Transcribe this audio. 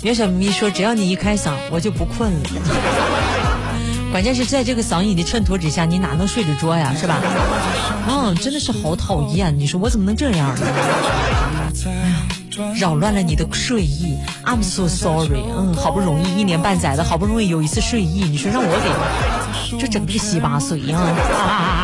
袁小咪说只要你一开嗓我就不困了，关键是在这个嗓音的衬托之下你哪能睡着着呀，是吧？真的是好讨厌，你说我怎么能这样呢？哎呀，扰乱了你的睡意 I'm so sorry。 好不容易1年半载的好不容易有一次睡意，你说让我给这整个7、8岁啊